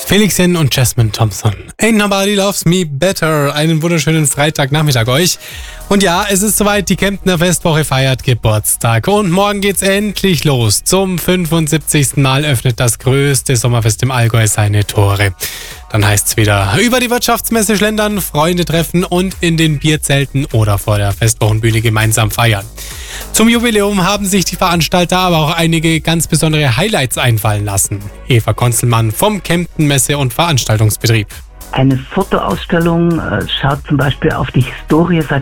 Felixin und Jasmine Thompson. Ain't Nobody Loves Me Better. Einen wunderschönen Freitagnachmittag euch. Und ja, es ist soweit, die Kemptner Festwoche feiert Geburtstag. Und morgen geht's endlich los. Zum 75. Mal öffnet das größte Sommerfest im Allgäu seine Tore. Dann heißt's wieder über die Wirtschaftsmesse schlendern, Freunde treffen und in den Bierzelten oder vor der Festwochenbühne gemeinsam feiern. Zum Jubiläum haben sich die Veranstalter aber auch einige ganz besondere Highlights einfallen lassen. Eva Konzelmann vom Kempten Messe- und Veranstaltungsbetrieb. Eine Fotoausstellung schaut zum Beispiel auf die Historie seit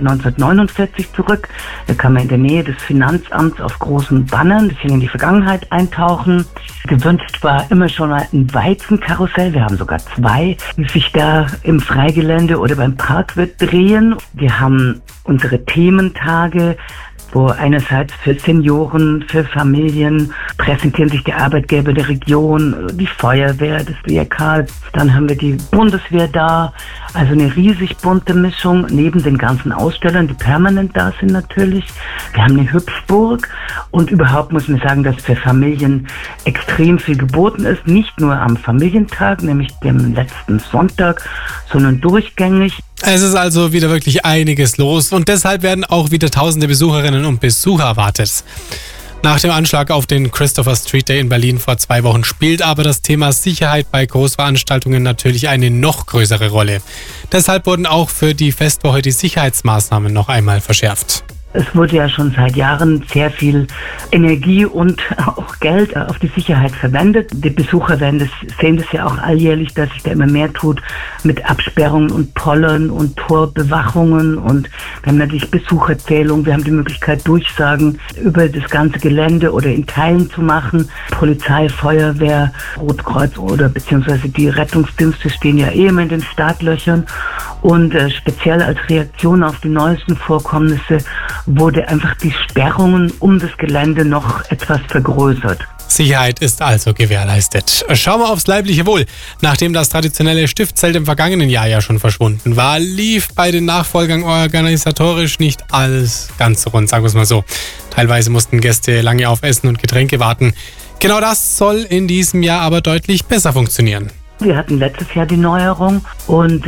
1949 zurück. Da kann man in der Nähe des Finanzamts auf großen Bannern ein bisschen in die Vergangenheit eintauchen. Gewünscht war immer schon mal ein Weizenkarussell. Wir haben sogar 2, die sich da im Freigelände oder beim Parkwirt drehen. Wir haben unsere Thementage, wo einerseits für Senioren, für Familien präsentieren sich die Arbeitgeber der Region, die Feuerwehr, das WRK. Dann haben wir die Bundeswehr da, also eine riesig bunte Mischung, neben den ganzen Ausstellern, die permanent da sind natürlich. Wir haben eine Hüpfburg und überhaupt muss man sagen, dass für Familien extrem viel geboten ist, nicht nur am Familientag, nämlich dem letzten Sonntag, sondern durchgängig. Es ist also wieder wirklich einiges los und deshalb werden auch wieder tausende Besucherinnen und Besucher erwartet. Nach dem Anschlag auf den Christopher Street Day in Berlin vor 2 Wochen spielt aber das Thema Sicherheit bei Großveranstaltungen natürlich eine noch größere Rolle. Deshalb wurden auch für die Festwoche die Sicherheitsmaßnahmen noch einmal verschärft. Es wurde ja schon seit Jahren sehr viel Energie und auch Geld auf die Sicherheit verwendet. Die Besucher sehen das ja auch alljährlich, dass sich da immer mehr tut mit Absperrungen und Pollern und Torbewachungen. Und wir haben natürlich Besucherzählung. Wir haben die Möglichkeit, Durchsagen über das ganze Gelände oder in Teilen zu machen. Polizei, Feuerwehr, Rotkreuz oder beziehungsweise die Rettungsdienste stehen ja immer in den Startlöchern. Und speziell als Reaktion auf die neuesten Vorkommnisse wurde einfach die Sperrungen um das Gelände noch etwas vergrößert. Sicherheit ist also gewährleistet. Schauen wir aufs leibliche Wohl. Nachdem das traditionelle Stiftzelt im vergangenen Jahr ja schon verschwunden war, lief bei den Nachfolgern organisatorisch nicht alles ganz rund, sagen wir es mal so. Teilweise mussten Gäste lange auf Essen und Getränke warten. Genau das soll in diesem Jahr aber deutlich besser funktionieren. Wir hatten letztes Jahr die Neuerung und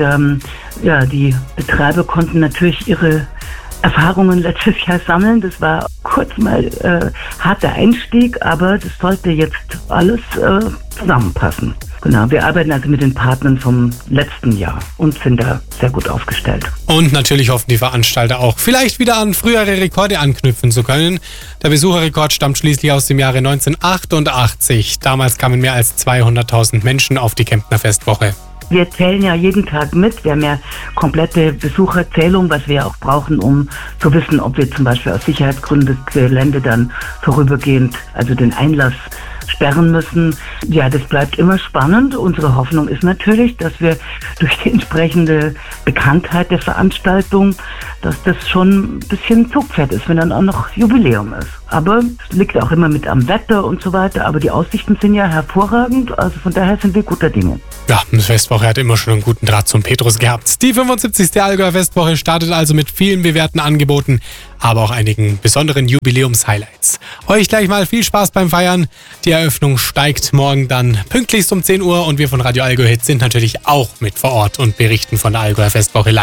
die Betreiber konnten natürlich ihre Erfahrungen letztes Jahr sammeln. Das war kurz mal harter Einstieg, aber das sollte jetzt alles zusammenpassen. Genau, wir arbeiten also mit den Partnern vom letzten Jahr und sind da sehr gut aufgestellt. Und natürlich hoffen die Veranstalter auch, vielleicht wieder an frühere Rekorde anknüpfen zu können. Der Besucherrekord stammt schließlich aus dem Jahre 1988. Damals kamen mehr als 200.000 Menschen auf die Kemptner Festwoche. Wir zählen ja jeden Tag mit. Wir haben ja komplette Besucherzählung, was wir auch brauchen, um zu wissen, ob wir zum Beispiel aus Sicherheitsgründen das Gelände dann vorübergehend, also den Einlass sperren müssen. Ja, das bleibt immer spannend. Unsere Hoffnung ist natürlich, dass wir durch die entsprechende Bekanntheit der Veranstaltung, dass das schon ein bisschen Zugpferd ist, wenn dann auch noch Jubiläum ist. Aber es liegt auch immer mit am Wetter und so weiter. Aber die Aussichten sind ja hervorragend. Also von daher sind wir guter Dinge. Ja, die Festwoche hat immer schon einen guten Draht zum Petrus gehabt. Die 75. Allgäuer Festwoche startet also mit vielen bewährten Angeboten, aber auch einigen besonderen Jubiläums-Highlights. Euch gleich mal viel Spaß beim Feiern. Die Eröffnung steigt morgen dann pünktlichst um 10 Uhr und wir von Radio Allgäu Hit sind natürlich auch mit vor Ort und berichten von der Allgäuer Festwoche live.